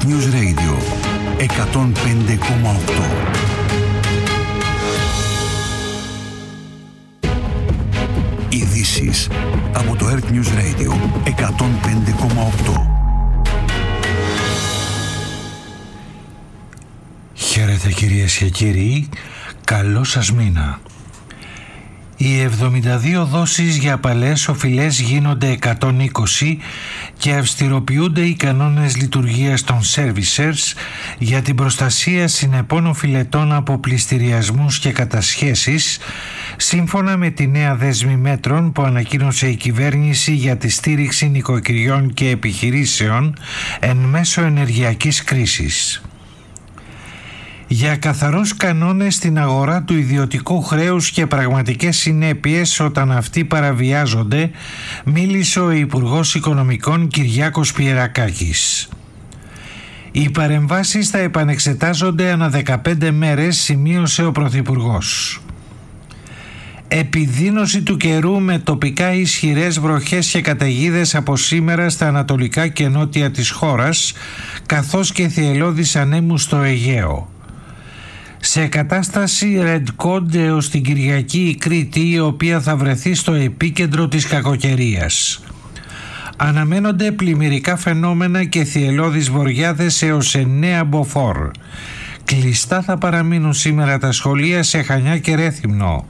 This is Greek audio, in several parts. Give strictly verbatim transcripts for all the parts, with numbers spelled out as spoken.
Earth News Radio εκατόν πέντε κόμμα οκτώ. Ειδήσεις από το Earth News Radio εκατόν πέντε κόμμα οκτώ. Χαίρετε κυρίες και κύριοι, καλό σας μήνα. Οι εβδομήντα δύο δόσεις για απαλές οφειλές γίνονται εκατόν είκοσι και αυστηροποιούνται οι κανόνες λειτουργίας των servicers για την προστασία συνεπών οφειλετών από πληστηριασμούς και κατασχέσεις, σύμφωνα με τη νέα δέσμη μέτρων που ανακοίνωσε η κυβέρνηση για τη στήριξη νοικοκυριών και επιχειρήσεων εν μέσω ενεργειακής κρίσης. Για καθαρούς κανόνες στην αγορά του ιδιωτικού χρέους και πραγματικές συνέπειες όταν αυτοί παραβιάζονται, μίλησε ο Υπουργός Οικονομικών Κυριάκος Πιερακάκης. Οι παρεμβάσεις θα επανεξετάζονται ανά δεκαπέντε μέρες, σημείωσε ο Πρωθυπουργός. Επιδείνωση του καιρού με τοπικά ισχυρές βροχές και καταιγίδες από σήμερα στα ανατολικά και νότια της χώρας, καθώς και θυελλώδεις ανέμους στο Αιγαίο. Σε κατάσταση Red Code έως την Κυριακή η Κρήτη, η οποία θα βρεθεί στο επίκεντρο της κακοκαιρίας. Αναμένονται πλημμυρικά φαινόμενα και θυελλώδεις βοριάδες έως εννέα μποφόρ. Κλειστά θα παραμείνουν σήμερα τα σχολεία σε Χανιά και Ρέθυμνο.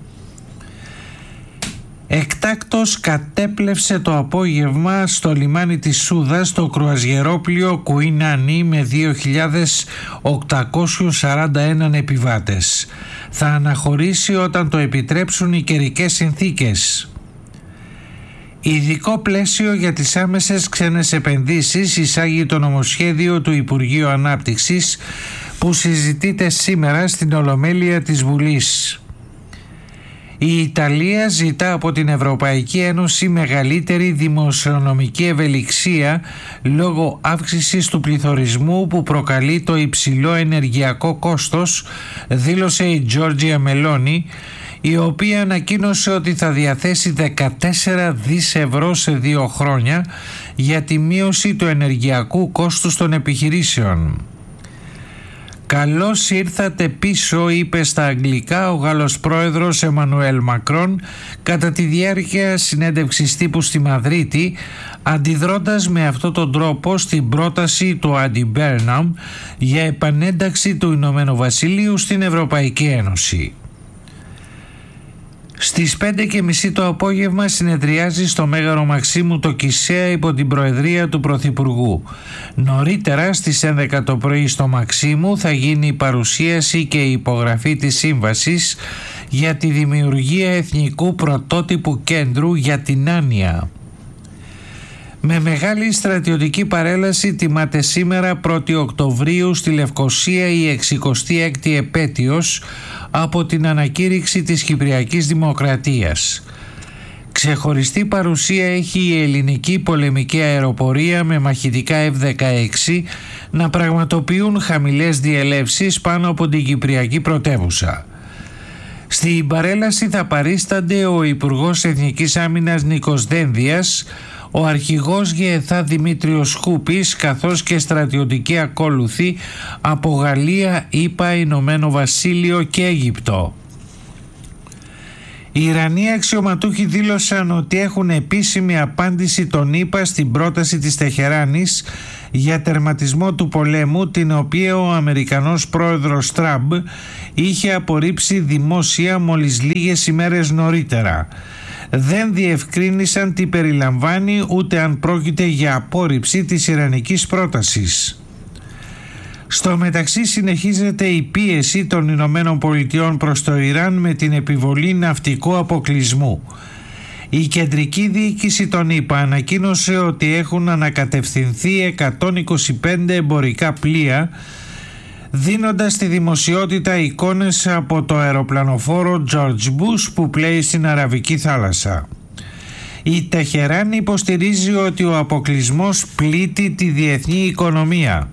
Εκτάκτος κατέπλευσε το απόγευμα στο λιμάνι της Σούδας το κρουαζιερόπλοιο Queen Anne με δύο χιλιάδες οκτακόσιους σαράντα ένα επιβάτες. Θα αναχωρήσει όταν το επιτρέψουν οι καιρικές συνθήκες. Ειδικό πλαίσιο για τις άμεσες ξένες επενδύσεις εισάγει το νομοσχέδιο του Υπουργείου Ανάπτυξης που συζητείται σήμερα στην Ολομέλεια της Βουλής. Η Ιταλία ζητά από την Ευρωπαϊκή Ένωση μεγαλύτερη δημοσιονομική ευελιξία λόγω αύξησης του πληθωρισμού που προκαλεί το υψηλό ενεργειακό κόστος, δήλωσε η Τζόρτζια Μελόνι, η οποία ανακοίνωσε ότι θα διαθέσει δεκατέσσερα δισεκατομμύρια ευρώ σε δύο χρόνια για τη μείωση του ενεργειακού κόστους των επιχειρήσεων. «Καλώς ήρθατε πίσω», είπε στα αγγλικά ο Γάλλος πρόεδρος Εμμανουέλ Μακρόν κατά τη διάρκεια συνέντευξης τύπου στη Μαδρίτη, αντιδρώντας με αυτόν τον τρόπο στην πρόταση του Άντι Μπέρναμ για επανένταξη του Ηνωμένου Βασιλείου στην Ευρωπαϊκή Ένωση. Στις πέντε και μισή το απόγευμα συνεδριάζει στο Μέγαρο Μαξίμου το Κισέα υπό την προεδρία του Πρωθυπουργού. Νωρίτερα στις έντεκα το πρωί στο Μαξίμου θα γίνει η παρουσίαση και η υπογραφή της σύμβασης για τη δημιουργία εθνικού πρωτότυπου κέντρου για την άνοια. Με μεγάλη στρατιωτική παρέλαση τιμάται σήμερα πρώτη Οκτωβρίου στη Λευκοσία η εξηκοστή έκτη επέτειος από την ανακήρυξη της Κυπριακής Δημοκρατίας. Ξεχωριστή παρουσία έχει η ελληνική πολεμική αεροπορία με μαχητικά εφ δεκαέξι να πραγματοποιούν χαμηλές διελεύσεις πάνω από την Κυπριακή πρωτεύουσα. Στην παρέλαση θα παρίστανται ο Υπουργός Εθνικής Άμυνας Νίκος Δένδιας, ο αρχηγός ΓΕΘΑ Δημήτριος Σκούπης, καθώς και στρατιωτικοί ακόλουθοι από Γαλλία, ΗΠΑ, Ηνωμένο Βασίλειο και Αίγυπτο. Οι Ιρανοί αξιωματούχοι δήλωσαν ότι έχουν επίσημη απάντηση των ΗΠΑ στην πρόταση της Τεχεράνης για τερματισμό του πολέμου, την οποία ο Αμερικανός πρόεδρος Τραμπ είχε απορρίψει δημόσια μόλις λίγες ημέρες νωρίτερα. Δεν διευκρίνησαν τι περιλαμβάνει ούτε αν πρόκειται για απόρριψη της ιρανικής πρότασης. Στο μεταξύ συνεχίζεται η πίεση των Ηνωμένων Πολιτειών προς το Ιράν με την επιβολή ναυτικού αποκλεισμού. Η κεντρική διοίκηση των ΗΠΑ ανακοίνωσε ότι έχουν ανακατευθυνθεί εκατόν είκοσι πέντε εμπορικά πλοία, δίνοντας στη δημοσιότητα εικόνες από το αεροπλανοφόρο George Bush που πλέει στην Αραβική θάλασσα. Η Τεχεράνη υποστηρίζει ότι ο αποκλεισμός πλήττει τη διεθνή οικονομία.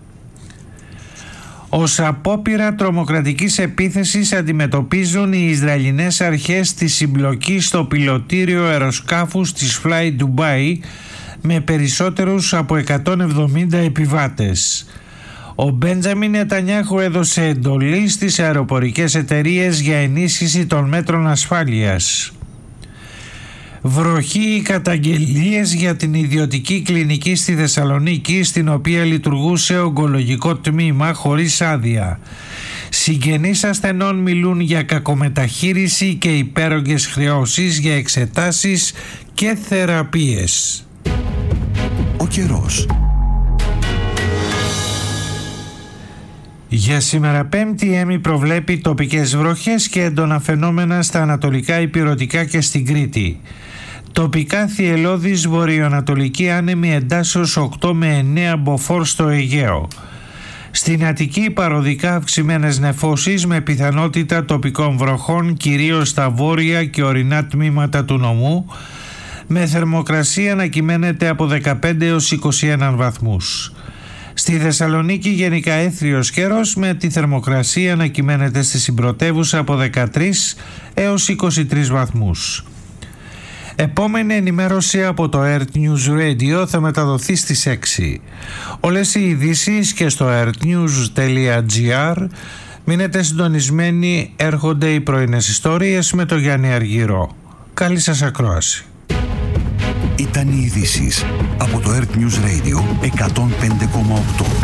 Ως απόπειρα τρομοκρατικής επίθεσης αντιμετωπίζουν οι Ισραηλινές αρχές τη συμπλοκή στο πιλωτήριο αεροσκάφους της Fly Dubai με περισσότερους από εκατόν εβδομήντα επιβάτες. Ο Μπέντζαμιν Νετανιάχου έδωσε εντολή στις αεροπορικές εταιρείες για ενίσχυση των μέτρων ασφάλειας. Βροχή καταγγελίες για την ιδιωτική κλινική στη Θεσσαλονίκη, στην οποία λειτουργούσε ογκολογικό τμήμα χωρίς άδεια. Συγγενείς ασθενών μιλούν για κακομεταχείριση και υπέρογγες χρεώσεις για εξετάσεις και θεραπείες. Ο καιρός. Για σήμερα Πέμπτη η ΕΜΗ προβλέπει τοπικές βροχές και έντονα φαινόμενα στα ανατολικά ηπειρωτικά και στην Κρήτη. Τοπικά θυελλώδης βορειοανατολική άνεμη εντάσσεως οκτώ με εννέα μποφόρ στο Αιγαίο. Στην Αττική παροδικά αυξημένες νεφώσεις με πιθανότητα τοπικών βροχών κυρίως στα βόρεια και ορεινά τμήματα του νομού, με θερμοκρασία να κυμαίνεται από δεκαπέντε έως είκοσι ένα βαθμούς. Στη Θεσσαλονίκη γενικά έθριος καιρός, με τη θερμοκρασία να κυμαίνεται στη συμπρωτεύουσα από δεκατρείς έως είκοσι τρεις βαθμούς. Επόμενη ενημέρωση από το Earth News Radio θα μεταδοθεί στις έξι. Όλες οι ειδήσεις και στο earthnews τελεία gr. Μείνετε συντονισμένοι, έρχονται οι πρωινές ιστορίες με τον Γιάννη Αργυρό. Καλή σας ακρόαση. Ήταν οι ειδήσεις από το Earth News Radio εκατόν πέντε κόμμα οκτώ.